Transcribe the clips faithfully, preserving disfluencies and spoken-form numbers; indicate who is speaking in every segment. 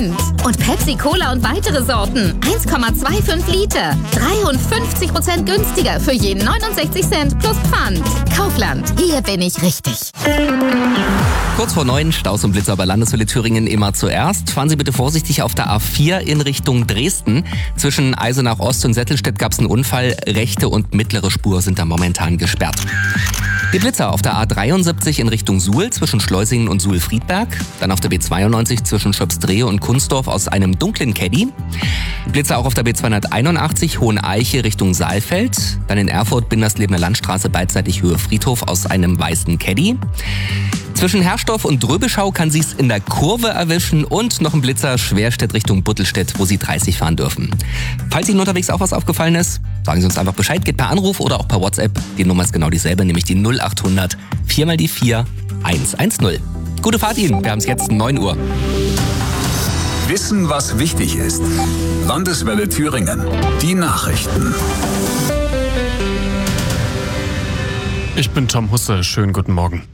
Speaker 1: Prozent. Und Pepsi Cola und weitere Sorten eins Komma fünfundzwanzig Liter. dreiundfünfzig Prozent günstiger für jeden neunundsechzig Cent plus Pfand. Kaufland, hier bin ich richtig.
Speaker 2: Kurz vor neun, Staus und Blitzer bei Landeswelle Thüringen immer zuerst. Fahren Sie bitte vorsichtig auf der A vier in Richtung Dresden. Zwischen Eisenach Ost und Settelstedt gab es einen Unfall. Rechte und mittlere Spur sind da momentan gesperrt. Die Blitzer auf der A dreiundsiebzig in Richtung Suhl zwischen Schleusingen und Suhl-Friedberg. Dann auf der B zweiundneunzig zwischen Schöpsdrehe und Kunsdorf aus einem dunklen Caddy. Blitzer auch auf der B zweihunderteinundachtzig Hoheneiche Richtung Saalfeld. Dann in Erfurt Binderslebener Landstraße beidseitig Höhe Friedhof aus einem weißen Caddy. Zwischen Herrsdorf und Dröbeschau kann sie es in der Kurve erwischen und noch ein Blitzer Schwerstedt Richtung Buttelstedt, wo Sie dreißig fahren dürfen. Falls Ihnen unterwegs auch was aufgefallen ist, sagen Sie uns einfach Bescheid, geht per Anruf oder auch per WhatsApp. Die Nummer ist genau dieselbe, nämlich die null achthundert vier mal die vier eins eins null. Gute Fahrt Ihnen, wir haben es jetzt neun Uhr.
Speaker 3: Wissen, was wichtig ist. Landeswelle Thüringen. Die Nachrichten.
Speaker 4: Ich bin Tom Husse, schönen guten Morgen.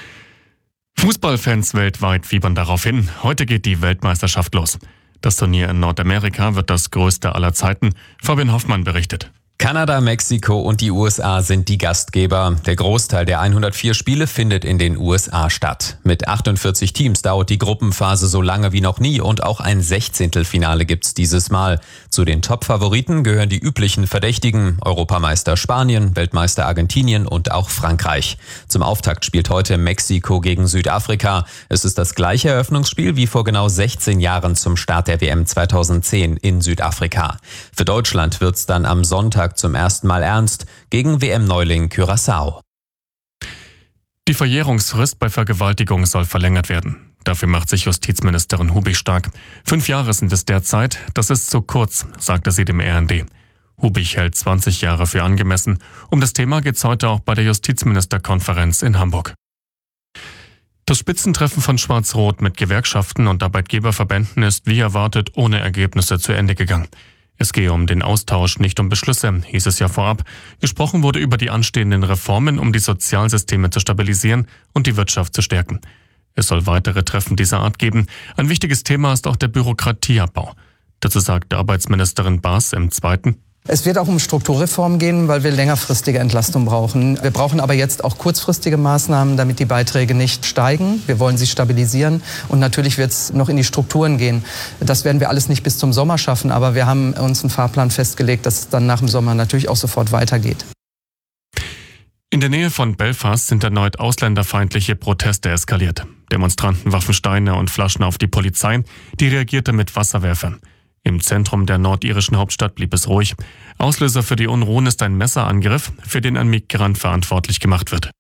Speaker 4: Fußballfans weltweit fiebern darauf hin. Heute geht die Weltmeisterschaft los. Das Turnier in Nordamerika wird das größte aller Zeiten. Fabian Hoffmann berichtet.
Speaker 5: Kanada, Mexiko und die U S A sind die Gastgeber. Der Großteil der hundertvier Spiele findet in den U S A statt. Mit achtundvierzig Teams dauert die Gruppenphase so lange wie noch nie und auch ein Sechzehntelfinale gibt's dieses Mal. Zu den Top-Favoriten gehören die üblichen Verdächtigen: Europameister Spanien, Weltmeister Argentinien und auch Frankreich. Zum Auftakt spielt heute Mexiko gegen Südafrika. Es ist das gleiche Eröffnungsspiel wie vor genau sechzehn Jahren zum Start der W M zweitausendzehn in Südafrika. Für Deutschland wird's dann am Sonntag zum ersten Mal ernst gegen W M-Neuling Curaçao.
Speaker 4: Die Verjährungsfrist bei Vergewaltigung soll verlängert werden. Dafür macht sich Justizministerin Hubig stark. Fünf Jahre sind es derzeit. Das ist zu kurz, sagte sie dem R N D. Hubig hält zwanzig Jahre für angemessen. Um das Thema geht's heute auch bei der Justizministerkonferenz in Hamburg. Das Spitzentreffen von Schwarz-Rot mit Gewerkschaften und Arbeitgeberverbänden ist wie erwartet ohne Ergebnisse zu Ende gegangen. Es gehe um den Austausch, nicht um Beschlüsse, hieß es ja vorab. Gesprochen wurde über die anstehenden Reformen, um die Sozialsysteme zu stabilisieren und die Wirtschaft zu stärken. Es soll weitere Treffen dieser Art geben. Ein wichtiges Thema ist auch der Bürokratieabbau. Dazu sagte Arbeitsministerin Baas im Zweiten:
Speaker 6: Es wird auch um Strukturreformen gehen, weil wir längerfristige Entlastung brauchen. Wir brauchen aber jetzt auch kurzfristige Maßnahmen, damit die Beiträge nicht steigen. Wir wollen sie stabilisieren und natürlich wird es noch in die Strukturen gehen. Das werden wir alles nicht bis zum Sommer schaffen, aber wir haben uns einen Fahrplan festgelegt, dass es dann nach dem Sommer natürlich auch sofort weitergeht.
Speaker 4: In der Nähe von Belfast sind erneut ausländerfeindliche Proteste eskaliert. Demonstranten warfen Steine und Flaschen auf die Polizei, die reagierte mit Wasserwerfern. Im Zentrum der nordirischen Hauptstadt blieb es ruhig. Auslöser für die Unruhen ist ein Messerangriff, für den ein Migrant verantwortlich gemacht wird.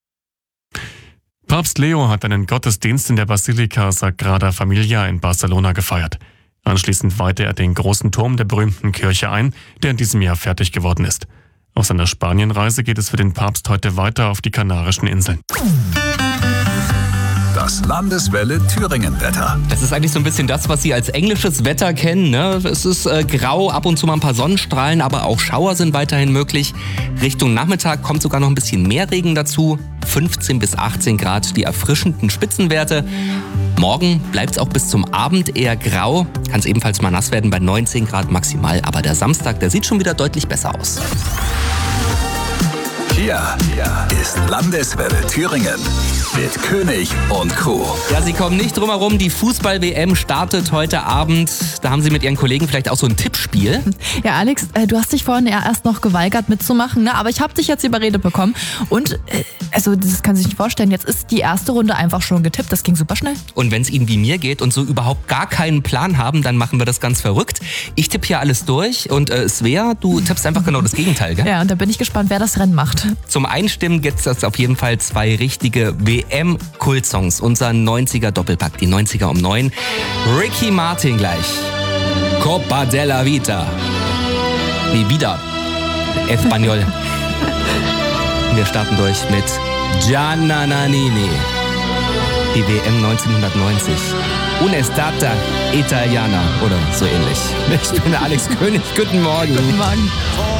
Speaker 4: Papst Leo hat einen Gottesdienst in der Basilika Sagrada Familia in Barcelona gefeiert. Anschließend weihte er den großen Turm der berühmten Kirche ein, der in diesem Jahr fertig geworden ist. Auf seiner Spanienreise geht es für den Papst heute weiter auf die Kanarischen Inseln.
Speaker 3: Das Landeswelle Thüringen-Wetter.
Speaker 2: Das ist eigentlich so ein bisschen das, was Sie als englisches Wetter kennen, ne? Es ist äh, grau, ab und zu mal ein paar Sonnenstrahlen, aber auch Schauer sind weiterhin möglich. Richtung Nachmittag kommt sogar noch ein bisschen mehr Regen dazu. fünfzehn bis achtzehn Grad, die erfrischenden Spitzenwerte. Morgen bleibt es auch bis zum Abend eher grau. Kann es ebenfalls mal nass werden bei neunzehn Grad maximal. Aber der Samstag, der sieht schon wieder deutlich besser aus.
Speaker 3: Hier ist Landeswelle Thüringen mit König und Co.
Speaker 2: Ja, Sie kommen nicht drum herum. Die Fußball-W M startet heute Abend. Da haben Sie mit Ihren Kollegen vielleicht auch so ein Tippspiel.
Speaker 7: Ja, Alex, äh, du hast dich vorhin ja erst noch geweigert mitzumachen, ne? Aber ich habe dich jetzt überredet bekommen. Und, äh, also das kann sich nicht vorstellen, jetzt ist die erste Runde einfach schon getippt. Das ging super schnell.
Speaker 2: Und wenn es Ihnen wie mir geht und so überhaupt gar keinen Plan haben, dann machen wir das ganz verrückt. Ich tippe hier alles durch und äh, Svea, du tippst einfach genau das Gegenteil, gell?
Speaker 7: Ja, und da bin ich gespannt, wer das Rennen macht.
Speaker 2: Zum Einstimmen gibt es auf jeden Fall zwei richtige W M-Kultsongs. Unser neunziger-Doppelpack, die neunziger um neun. Ricky Martin gleich. Copa della Vita. Nee, wieder. Español. Wir starten durch mit Gianna Nannini. Die W M neunzehnhundertneunzig. Un'estata italiana oder so ähnlich. Ich bin Alex König. Guten Morgen.
Speaker 7: Guten Morgen.